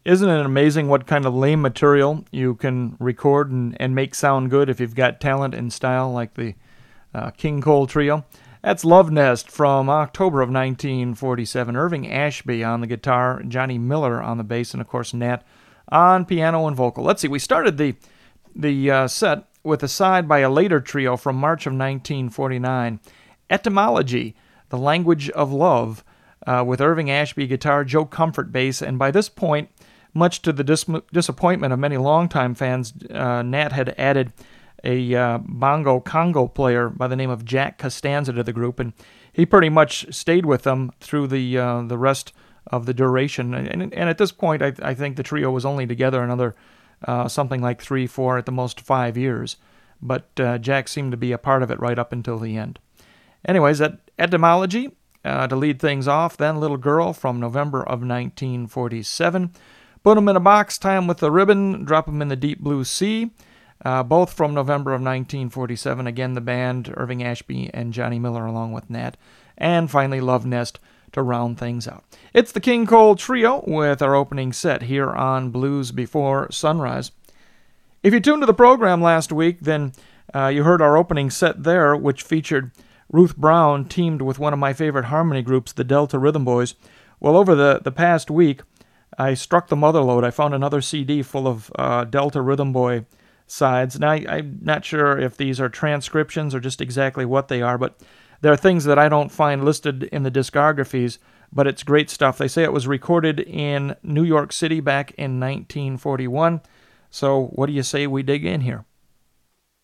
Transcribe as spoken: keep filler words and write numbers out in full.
Isn't it amazing what kind of lame material you can record and, and make sound good if you've got talent and style like the uh, King Cole Trio? That's Love Nest from October of nineteen forty-seven. Irving Ashby on the guitar, Johnny Miller on the bass, and of course Nat on piano and vocal. Let's see, we started the, the uh, set with a side by a later trio from March of nineteen forty-nine, Etymology, The Language of Love, uh, with Irving Ashby guitar, Joe Comfort bass, and by this point, much to the dis- disappointment of many longtime fans, uh, Nat had added a uh, bongo congo player by the name of Jack Costanza to the group, and he pretty much stayed with them through the uh, the rest of the duration. And, and at this point, I, I think the trio was only together another uh, something like three, four, at the most five years. But uh, Jack seemed to be a part of it right up until the end. Anyways, that Etymology, uh, to lead things off, then Little Girl from November of nineteen forty-seven. Put 'em in a box, tie 'em with a ribbon, drop 'em in the deep blue sea. Uh, both from November of nineteen forty-seven. Again, the band, Irving Ashby and Johnny Miller along with Nat. And finally, Love Nest to round things out. It's the King Cole Trio with our opening set here on Blues Before Sunrise. If you tuned to the program last week, then uh, you heard our opening set there, which featured Ruth Brown teamed with one of my favorite harmony groups, the Delta Rhythm Boys. Well, over the, the past week, I struck the mother lode. I found another C D full of uh, Delta Rhythm Boy sides. Now, I, I'm not sure if these are transcriptions or just exactly what they are, but they're things that I don't find listed in the discographies, but it's great stuff. They say it was recorded in New York City back in nineteen forty-one. So what do you say we dig in here?